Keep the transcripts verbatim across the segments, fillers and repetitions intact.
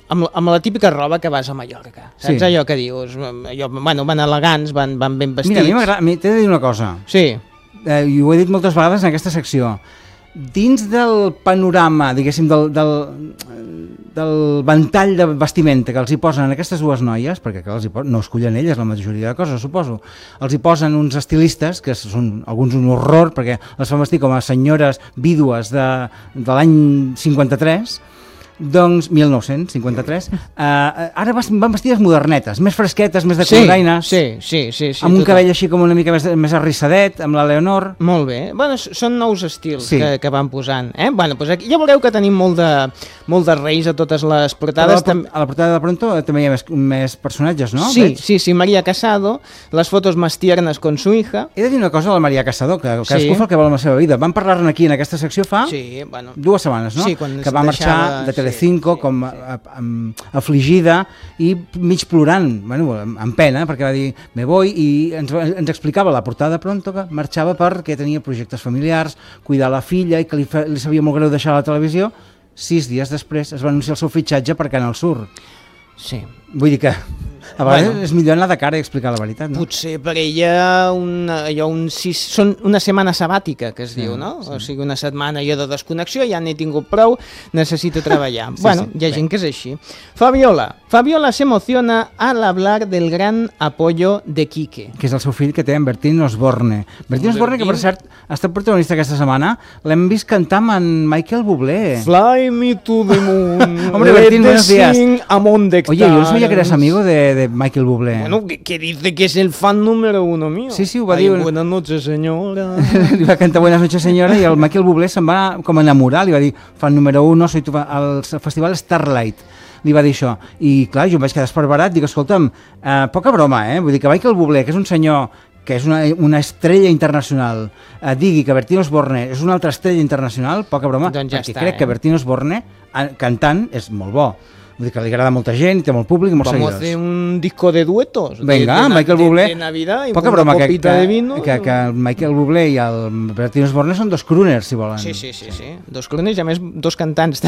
amb, amb la típica roba que vas a Mallorca. Saps sí. allò que dius? Allò, bueno, van elegants, van, van ben vestits. Mira, a mi m'agrada, t'he de dir una cosa. Sí. Eh, i ho he dit moltes vegades en aquesta secció. Dins del panorama, diguéssim, del, del, del ventall de vestimenta que els hi posen aquestes dues noies, perquè que els hi posen, no escollen elles la majoria de coses, suposo, els hi posen uns estilistes, que són alguns un horror, perquè les fan vestir com a senyores vídues de, de l'any cinquanta-tres, doncs, mil nou-cents cinquanta-tres, uh, ara van vestides modernetes, més fresquetes, més de coloraines, sí, sí, sí, sí, amb un total. cabell així com una mica més, més arrissadet, amb la Leonor. Molt bé. Bueno, són nous estils sí. que, que van posant. Eh? Bueno, doncs aquí ja veureu que tenim molt de, molt de reis a totes les portades. Però a, la, a la portada de Pronto també hi ha més, més personatges, no? Sí, Veig? sí, sí, María Casado, les fotos más tiernas con su hija. He de dir una cosa a la María Casado, que cadascú sí. fa el que vol amb la seva vida. Vam parlar-ne aquí en aquesta secció fa sí, bueno. dues setmanes, no? Sí, quan que va marxar deixava... de Telecinco sí, sí, com a, a, a, afligida i mig plorant, bueno, amb pena, perquè va dir, me voy, i ens, ens explicava la portada de Pronto que marxava perquè tenia projectes familiars, cuidar la filla i que li, fa, li sabia molt greu deixar la televisió. Sis dies després es va anunciar el seu fitxatge per Canal Sur. Sí. Vull dir que a vegades bueno, és millor anar de cara i explicar la veritat, no? Potser per ella una, allò, un sis, són una setmana sabàtica, que es sí, diu, no? Sí. O sigui, una setmana allò de desconnexió, ja n'he tingut prou, necessito treballar. sí, bueno, sí, hi ha bé. gent que és així. Fabiola. Fabiola se emociona al hablar del gran apoyo de Quique. Que és el seu fill que té en Bertín Osborne. Bertín Osborne, que per cert ha estat protagonista aquesta setmana, l'hem vist cantar amb en Michael Bublé. Fly me to the moon. Hombre, Bertín, buenos días. Oye, yo no sabía que eras amigo de, de Michael Bublé. Bueno, que, que dice que es el fan número uno mío. Sí, sí, ho va Ay, dir. Buenas noches, señora. Li va cantar Buenas noches, señora, i el Michael Bublé se'n va com enamorar, li va dir, fan número uno, soy tu fan, al festival Starlight. Li va dir això. I clar, jo em vaig quedar esperbarat, dic, escolta'm, eh, poca broma, eh? Vull dir que Michael Bublé, que és un senyor que és una, una estrella internacional, eh, digui que Bertín Osborne és una altra estrella internacional, poca broma, doncs ja perquè està, crec eh? que Bertín Osborne, eh, cantant, és molt bo. Vull dir que li agrada molta gent, té molt públic i molts Vamos seguidors. Vamos a hacer un disco de duetos. Venga, de, de, Michael Bublé. De, de Navidad y poca una broma copita que, de vino. Que, que el Michael Bublé i el Bertín Osborne són dos crooners, si volen. Sí, sí, sí, sí. Dos crooners i a més dos cantants.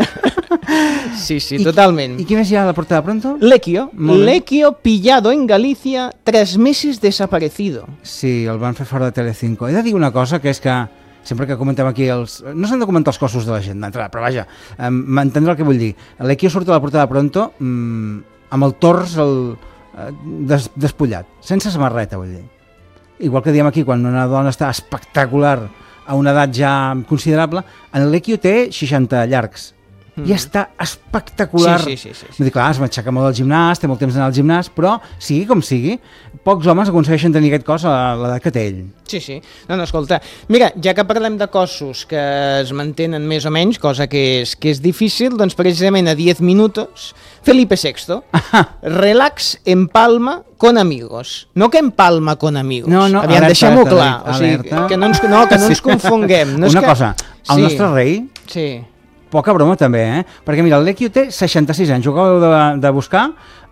sí, sí, I, totalment. I qui més hi ha a la portada Pronto? Lequio. Lequio pillado en Galicia tras meses desaparecido. Sí, el van fer fora de Telecinco. He de dir una cosa, que és que sempre que comentem aquí els... No s'han de comentar els cossos de la gent d'entrada, però vaja, eh, m'entendrà el que vull dir. L'Equio surt a la portada Pronto mmm, amb el tors el, eh, des, despullat, sense samarreta, vull dir. Igual que diem aquí, quan una dona està espectacular a una edat ja considerable, en l'Equio té seixanta llargs. I està espectacular. Sí, sí, sí, sí, sí. Vull dir, clar, es m'aixeca molt al gimnàs, té molt temps d'anar al gimnàs, però sigui com sigui, pocs homes aconsegueixen tenir aquest cos a l'edat que té ell. Sí, sí. No, no, escolta, mira, ja que parlem de cossos que es mantenen més o menys, cosa que és, que és difícil, doncs precisament a diez minutos, Felipe sexto, relax en Palma con amigos. No que en Palma con amigos. No, no, aviam, deixem-ho clar. Alerta, o sigui, alerta. que no ens, no, que no ens confonguem. No és Una que... cosa, el sí. nostre rei... Sí. Poca broma també, eh? Perquè mira, el Lequio té seixanta-sis anys, ho acabo de, de buscar,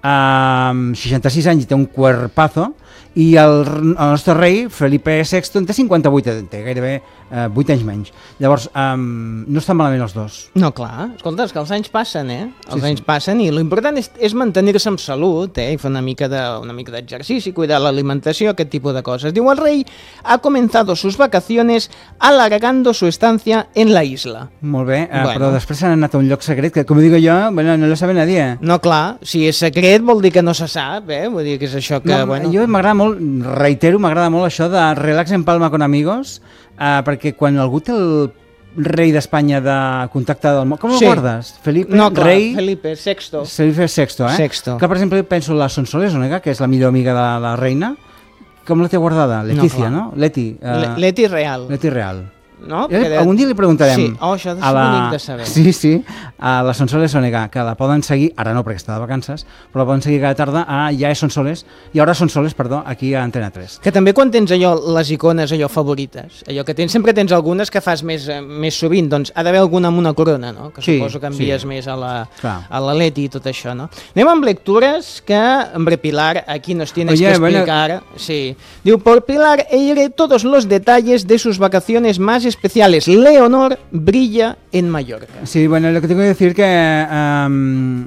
amb uh, seixanta-sis anys i té un cuerpazo, i el, el nostre rei, Felipe sexto, en té cinquanta-vuit, té gairebé uh, vuit anys menys. Llavors, um, no estan malament els dos. No, clar. Escolta, és que els anys passen, eh? Els sí, anys sí. passen i l'important és, és mantenir-se amb salut, eh? I fer una mica de, una mica d'exercici, cuidar l'alimentació, aquest tipus de coses. Diu, el rei ha comenzado sus vacaciones alargando su estancia en la isla. Molt bé, uh, bueno. Però després s'han anat a un lloc secret que, com digo jo, bueno, no lo sabe nadie. No, clar, si és secret vol dir que no se sap, eh? Vull dir que és això que... No, bueno... Jo m'agrada molt, reitero, m'agrada molt això de relax en Palma con amigos, uh, perquè quan algú té el rei d'Espanya de contacte del món... Com sí. el guardes? Felipe, no, clar, rei... Felipe sexto. Felipe sexto, eh? Sexto. Que, per exemple, penso la Sonsoles Onega, que és la millor amiga de la reina, com la té guardada? Letícia, no? no? Leti. Uh, Leti Real. Leti Real. No? Ja, algun dia li preguntarem sí. oh, això és a la... bonic de saber. Sí, sí, a la Sonsoles Onega, que la poden seguir, ara no perquè està de vacances, però la poden seguir cada tarda a Ja és Sonsoles, i ara Sonsoles, perdó, aquí a Antena tres. Que també quan tens allò, les icones allò favorites, allò que tens, sempre tens algunes que fas més, més sovint, doncs ha d'haver alguna amb una corona, no? Que sí, suposo que envies sí. més a la, Clar. a la Leti i tot això, no? Anem amb lectures que, hombre, Pilar, aquí nos tienes Oye, que explicar. Bueno... Sí. Diu, por Pilar iré todos los detalles de sus vacaciones más especiales. Leonor brilla en Mallorca. Sí, bueno, lo que tengo que decir que... Um...